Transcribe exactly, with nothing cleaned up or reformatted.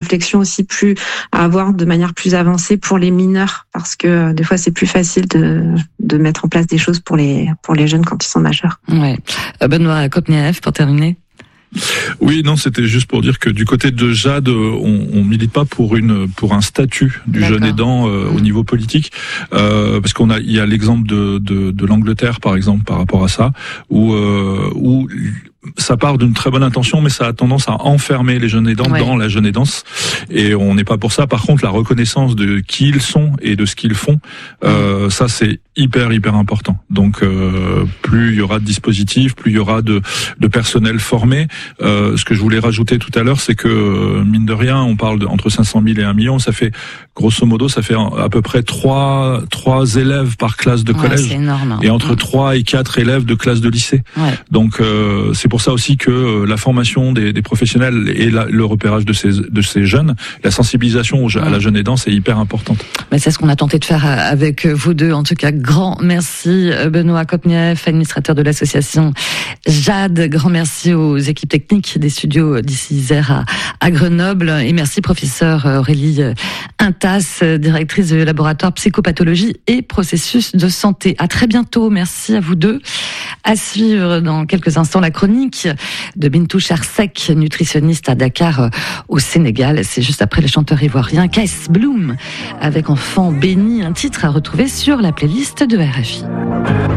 réflexion aussi plus à avoir de manière plus avancée pour les mineurs, parce que euh, des fois c'est plus facile de de mettre en place des choses pour les pour les jeunes quand ils sont majeurs. Ouais. Benoît Kopniev, pour terminer. Oui, non, c'était juste pour dire que du côté de Jade, on, on milite pas pour une pour un statut du D'accord. jeune aidant euh, au niveau politique, euh, parce qu'on a il y a l'exemple de, de de l'Angleterre par exemple par rapport à ça, où euh, où ça part d'une très bonne intention, mais ça a tendance à enfermer les jeunes aidants ouais. dans la jeune aidance, et on n'est pas pour ça. Par contre, la reconnaissance de qui ils sont et de ce qu'ils font, euh, ça c'est hyper hyper important. Donc, euh, plus il y aura de dispositifs, plus il y aura de, de personnel formé. Euh, ce que je voulais rajouter tout à l'heure, c'est que mine de rien, on parle de, entre cinq cent mille et un million. Ça fait grosso modo, ça fait à peu près trois trois élèves par classe de collège, ouais, c'est énorme, hein. Et entre trois et quatre élèves de classe de lycée. Ouais. Donc, euh, c'est pour ça aussi que la formation des, des professionnels et la, le repérage de ces, de ces jeunes, la sensibilisation aux, à la jeune aidance est hyper importante. Mais c'est ce qu'on a tenté de faire avec vous deux. En tout cas, grand merci Benoît Kopniev, administrateur de l'association Jade. Grand merci aux équipes techniques des studios d'ici Isère à, à Grenoble. Et merci professeur Aurélie Intas, directrice du laboratoire psychopathologie et processus de santé. À très bientôt. Merci à vous deux. À suivre dans quelques instants la chronique de Bintou Chersek, nutritionniste à Dakar au Sénégal. C'est juste après le chanteur ivoirien K S Bloom avec Enfant béni, un titre à retrouver sur la playlist de R F I.